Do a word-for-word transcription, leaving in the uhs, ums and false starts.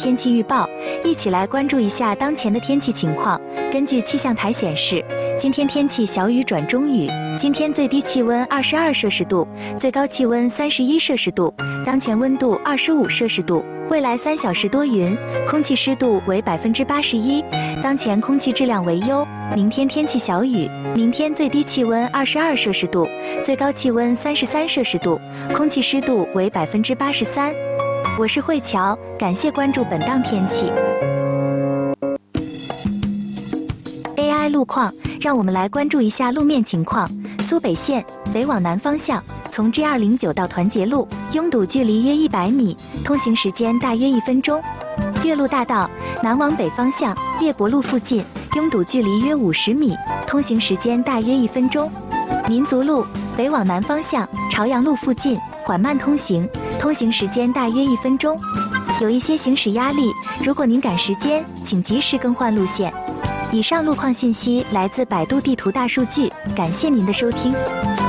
天气预报，一起来关注一下当前的天气情况。根据气象台显示，今天天气小雨转中雨，今天最低气温二十二摄氏度，最高气温三十一摄氏度，当前温度二十五摄氏度。未来三小时多云，空气湿度为百分之八十一，当前空气质量为优。明天天气小雨，明天最低气温二十二摄氏度，最高气温三十三摄氏度，空气湿度为百分之八十三。我是慧乔，感谢关注本档天气 A I 路况，让我们来关注一下路面情况。苏北线北往南方向，从 G 二零九到团结路，拥堵距离约一百米，通行时间大约一分钟。岳麓大道南往北方向，叶博路附近，拥堵距离约五十米，通行时间大约一分钟。民族路北往南方向，朝阳路附近，缓慢通行，通行时间大约一分钟。有一些行驶压力，如果您赶时间，请及时更换路线。以上路况信息来自百度地图大数据，感谢您的收听。